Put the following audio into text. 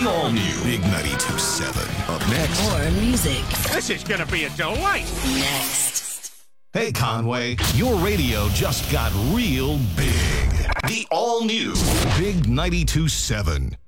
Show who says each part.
Speaker 1: The all-new Big 92.7. Up next.
Speaker 2: More music.
Speaker 3: This is going to be a delight.
Speaker 2: Next.
Speaker 1: Hey, Conway, your radio just got real big. The all-new Big 92.7.